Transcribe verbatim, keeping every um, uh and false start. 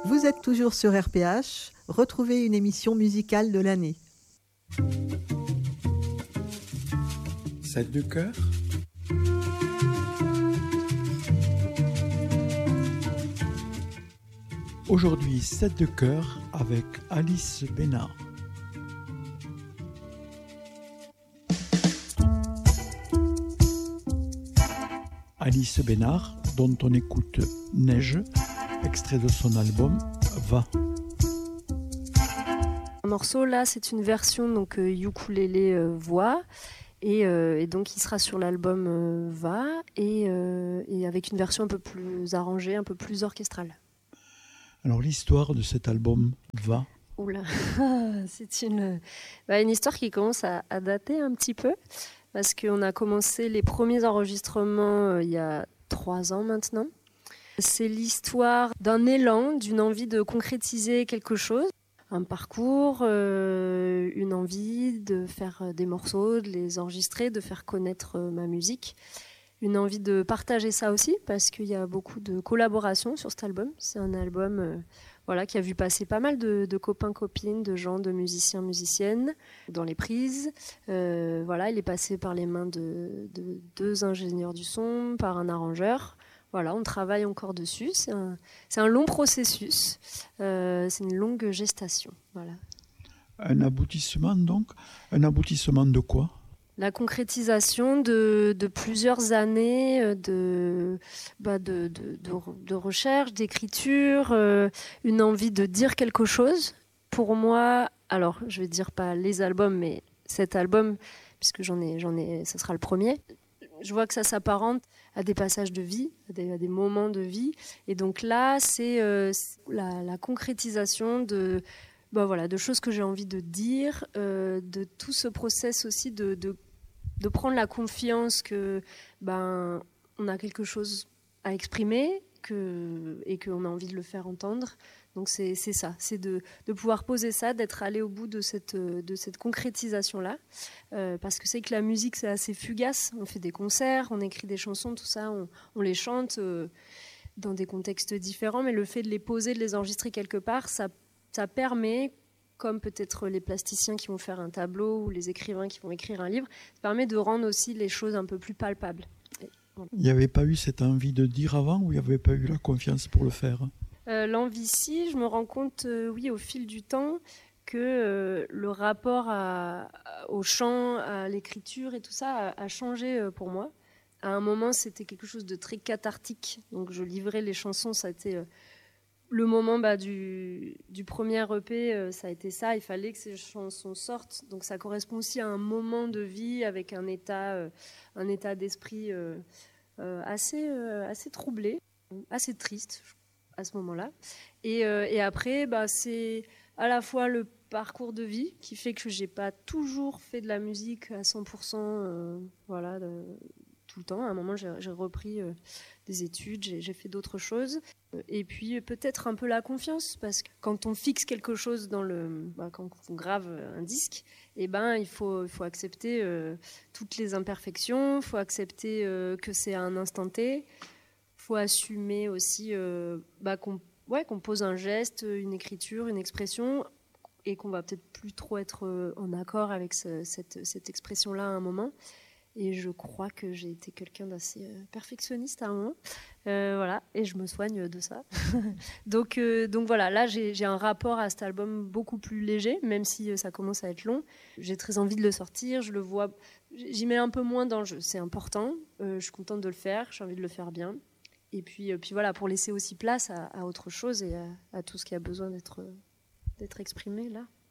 Vous êtes toujours sur R P H, retrouvez une émission musicale de l'année. sept de cœur. Aujourd'hui, sept de cœur avec Alice Bénard. Alice Bénard, dont on écoute Neige, extrait de son album Va. Un morceau là, c'est une version donc euh, ukulélé euh, voix et, euh, et donc il sera sur l'album euh, Va et, euh, et avec une version un peu plus arrangée, un peu plus orchestrale. Alors l'histoire de cet album Va. Oula, c'est une, bah, une histoire qui commence à, à dater un petit peu parce qu'on a commencé les premiers enregistrements euh, il y a trois ans maintenant. C'est l'histoire d'un élan, d'une envie de concrétiser quelque chose, un parcours, euh, une envie de faire des morceaux, de les enregistrer, de faire connaître euh, ma musique, une envie de partager ça aussi parce qu'il y a beaucoup de collaborations sur cet album. C'est un album euh, voilà, qui a vu passer pas mal de, de copains, copines, de gens, de musiciens, musiciennes dans les prises. Euh, voilà, il est passé par les mains de, de deux ingénieurs du son, par un arrangeur. Voilà, on travaille encore dessus. C'est un, c'est un long processus. Euh, c'est une longue gestation. Voilà. Un aboutissement donc. Un aboutissement de quoi ? La concrétisation de, de plusieurs années de, bah de, de, de, de recherche, d'écriture, euh, une envie de dire quelque chose. Pour moi, alors je vais dire pas les albums, mais cet album, puisque j'en ai, j'en ai, ça sera le premier. Je vois que ça s'apparente à des passages de vie, à des, à des moments de vie. Et donc là, c'est euh, la, la concrétisation de, bah voilà, de choses que j'ai envie de dire, euh, de tout ce process aussi de, de, de prendre la confiance que ben, on a quelque chose à exprimer que, et qu'on a envie de le faire entendre. Donc c'est, c'est ça, c'est de, de pouvoir poser ça, d'être allé au bout de cette, de cette concrétisation-là. Euh, parce que c'est que la musique, c'est assez fugace. On fait des concerts, on écrit des chansons, tout ça, on, on les chante euh, dans des contextes différents. Mais le fait de les poser, de les enregistrer quelque part, ça, ça permet, comme peut-être les plasticiens qui vont faire un tableau ou les écrivains qui vont écrire un livre, ça permet de rendre aussi les choses un peu plus palpables. Et, voilà. Il n'y avait pas eu cette envie de dire avant ou il n'y avait pas eu la confiance pour le faire ? Euh, l'envie, si, je me rends compte, euh, oui, au fil du temps, que euh, le rapport à, à, au chant, à l'écriture et tout ça a, a changé euh, pour moi. À un moment, c'était quelque chose de très cathartique. Donc, je livrais les chansons, ça a été euh, le moment bah, du, du premier E P, euh, ça a été ça. Il fallait que ces chansons sortent. Donc, ça correspond aussi à un moment de vie avec un état, euh, un état d'esprit euh, euh, assez, euh, assez troublé, assez triste, je à ce moment-là. Et, euh, et après, bah, c'est à la fois le parcours de vie qui fait que j'ai pas toujours fait de la musique à cent pour cent euh, voilà, de, tout le temps. À un moment, j'ai, j'ai repris euh, des études, j'ai, j'ai fait d'autres choses. Et puis peut-être un peu la confiance, parce que quand on fixe quelque chose dans le... Bah, quand on grave un disque, eh ben, il faut, il faut accepter euh, toutes les imperfections, il faut accepter euh, que c'est à un instant T. Il faut assumer aussi euh, bah, qu'on, ouais, qu'on pose un geste, une écriture, une expression, et qu'on va peut-être plus trop être euh, en accord avec ce, cette, cette expression-là à un moment. Et je crois que j'ai été quelqu'un d'assez euh, perfectionniste à un moment. Euh, voilà, et je me soigne de ça. donc, euh, donc voilà, là j'ai, j'ai un rapport à cet album beaucoup plus léger, même si euh, ça commence à être long. J'ai très envie de le sortir, je le vois, j'y mets un peu moins d'enjeu. C'est important, euh, je suis contente de le faire, j'ai envie de le faire bien. Et puis, puis voilà, pour laisser aussi place à, à autre chose et à, à tout ce qui a besoin d'être, d'être exprimé là.